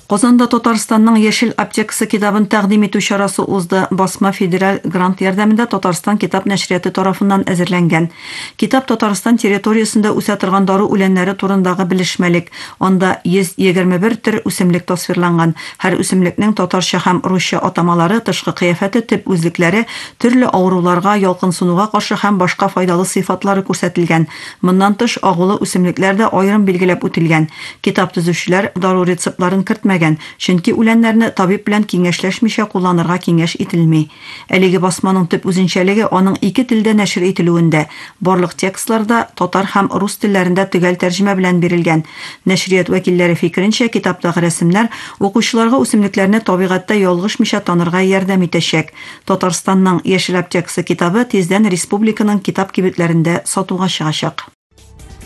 Казанда Татарстанның Яшел аптекасы китабын тәкъдим итү чарасы узды. Басма федераль грант ярдәмендә Татарстан китап нәшрияты тарафыннан әзерләнгән. Китап Татарстан территориясендә үсә торган дару үләннәре турындагы белешмәлек. Анда 121 төр үсемлек тасвирланган. Һәр үсемлекнең татарча һәм русча атамалары, тышкы кыяфәте, төп үзлекләре, төрле авыруларга, ялкынсынуга каршы һәм башка файдалы сыйфатлары күрсәтелгән. Моннан тыш агулы үсемлекләр дә аерым билгеләп үтелгән. Китап төзүчеләр дару рецептларын кертмәгән. Чөнки үләннәрне табиб белән киңәшләшмичә кулланырга киңәш ителми. Әлеге басманың төп үзенчәлеге аның ике телдә нәшер ителүендә. Барлык текстларда татар һәм рус телләрендә төгәл тәрҗемә белән бирелгән. Нәшрият вәкилләре фикеренчә, китаптагы рәсемнәр укучыларга үсемлекләрне табигатьтә ялгышмыйча танырга ярдәм итәчәк. Татарстанның Яшел аптекасы китабы тиздән республиканың китап кибетләрендә сатуга чыгачак.